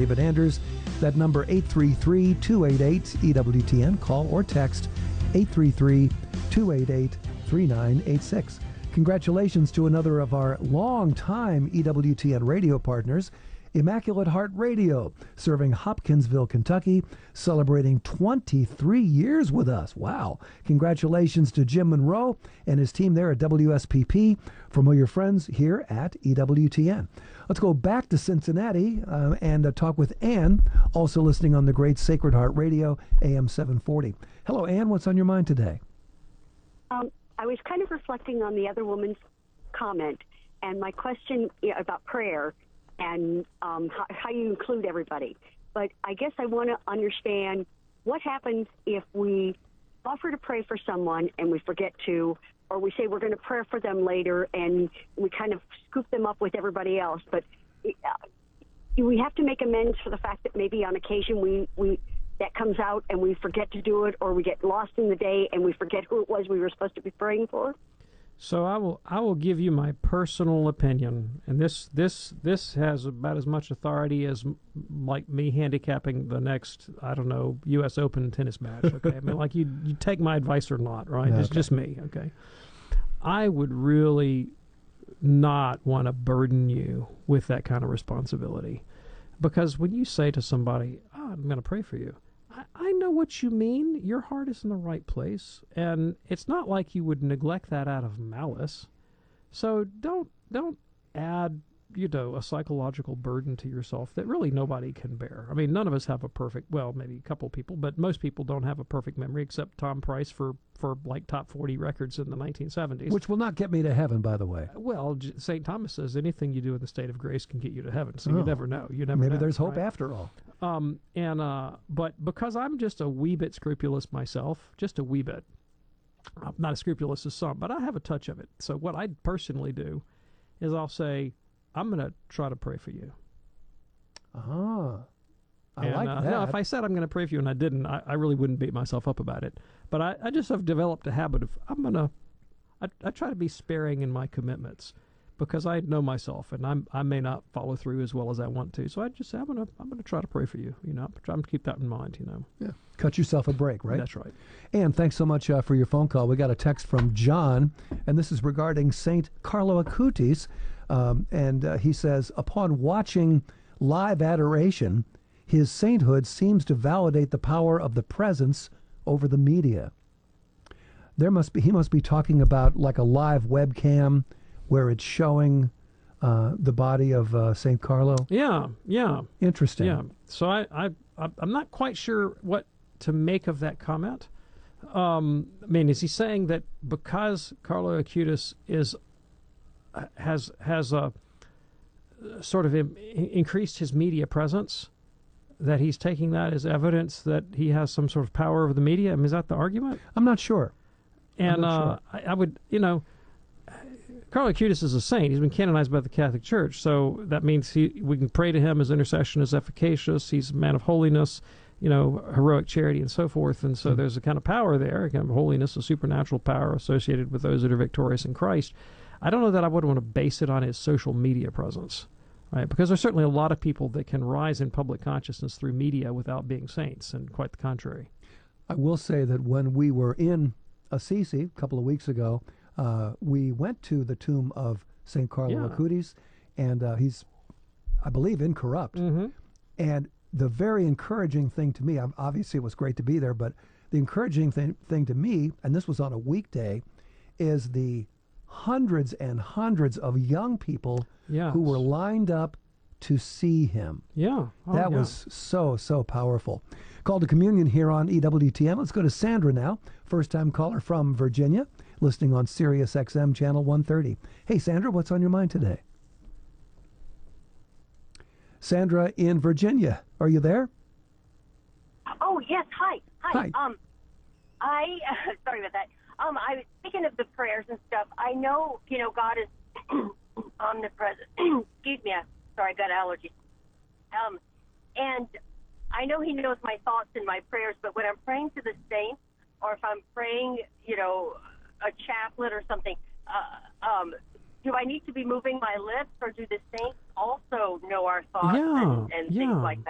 David Anders. That number, 833-288-EWTN. Call or text 833-288-3986. Congratulations to another of our longtime EWTN radio partners, Immaculate Heart Radio, serving Hopkinsville, Kentucky, celebrating 23 years with us. Wow. Congratulations to Jim Monroe and his team there at WSPP, from all your friends here at EWTN. Let's go back to Cincinnati and talk with Ann, also listening on the great Sacred Heart Radio, AM 740. Hello, Ann. What's on your mind today? I was kind of reflecting on the other woman's comment, and my question about prayer and how you include everybody. But I guess I want to understand what happens if we offer to pray for someone and we forget to, or we say we're going to pray for them later and we kind of scoop them up with everybody else. But do we have to make amends for the fact that maybe on occasion we that comes out and we forget to do it, or we get lost in the day and we forget who it was we were supposed to be praying for? So I will give you my personal opinion, and this has about as much authority as like me handicapping the next, I don't know, U.S. Open tennis match. Okay, I mean, like you take my advice or not, right? Okay. It's just me. Okay, I would really not want to burden you with that kind of responsibility, because when you say to somebody, "Oh, I'm going to pray for you," I know what you mean. Your heart is in the right place, and it's not like you would neglect that out of malice. So don't add, a psychological burden to yourself that really nobody can bear. I mean, none of us have a perfect, well, maybe a couple people, but most people don't have a perfect memory except Tom Price for like top 40 records in the 1970s. Which will not get me to heaven, by the way. Well, St. Thomas says anything you do in the state of grace can get you to heaven. So you never know. You never Maybe know, there's hope right? after all. But because I'm just a wee bit scrupulous myself, just a wee bit, I'm not as scrupulous as some, but I have a touch of it. So what I personally do is I'll say, I'm going to try to pray for you. I like that. No, if I said I'm going to pray for you and I didn't, I really wouldn't beat myself up about it. But I just have developed a habit of, I try to be sparing in my commitments, because I know myself, and I may not follow through as well as I want to. So I just say, I'm going to try to pray for you. I'm trying to keep that in mind. Yeah. Cut yourself a break, right? That's right. And thanks so much for your phone call. We got a text from John, and this is regarding Saint Carlo Acutis, and he says, upon watching live adoration, his sainthood seems to validate the power of the presence over the media. He must be talking about like a live webcam where it's showing the body of St. Carlo. Yeah. Interesting. Yeah. So I'm not quite sure what to make of that comment. I mean, is he saying that because Carlo Acutis has sort of increased his media presence, that he's taking that as evidence that he has some sort of power over the media? I mean, is that the argument? I'm not sure. And I would, Carlo Acutis is a saint. He's been canonized by the Catholic Church, so that means we can pray to him. His intercession is efficacious. He's a man of holiness, heroic charity and so forth. And so there's a kind of power there, a kind of holiness, a supernatural power associated with those that are victorious in Christ. I don't know that I would want to base it on his social media presence, right? Because there's certainly a lot of people that can rise in public consciousness through media without being saints, and quite the contrary. I will say that when we were in Assisi a couple of weeks ago, we went to the tomb of St. Carlo Acutis, and he's, I believe, incorrupt. Mm-hmm. And the very encouraging thing to me, obviously it was great to be there, but the encouraging thing to me, and this was on a weekday, is the hundreds and hundreds of young people who were lined up to see him. Yeah. That was so powerful. Call to communion here on EWTN. Let's go to Sandra now, first-time caller from Virginia, listening on Sirius XM Channel 130. Hey, Sandra, what's on your mind today? Sandra in Virginia, are you there? Oh, yes. Hi. Hi. Sorry about that. I was thinking of the prayers and stuff. I know, God is omnipresent. Excuse me. Sorry, I got allergies. And I know he knows my thoughts and my prayers, but when I'm praying to the saints, or if I'm praying, a chaplet or something, do I need to be moving my lips, or do the saints also know our thoughts and things like that?